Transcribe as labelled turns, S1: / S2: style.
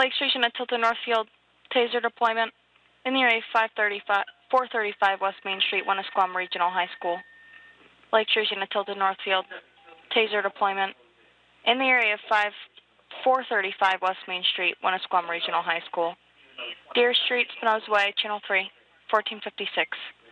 S1: Lake Station at Tilton Northfield, taser deployment. In the area 435 West Main Street, Winnisquam Regional High School. Lake Station at Tilton Northfield, taser deployment. In the area of 435 West Main Street, Winnisquam Regional High School. Deer Street, Spinoza Way, Channel 3, 1456.